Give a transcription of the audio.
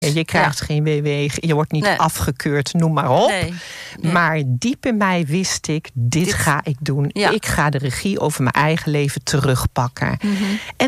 Je krijgt geen WW, je wordt niet afgekeurd, noem maar op. Nee. Maar diep in mij wist ik, dit ga ik doen. Ja. Ik ga de regie over mijn eigen leven terugpakken. En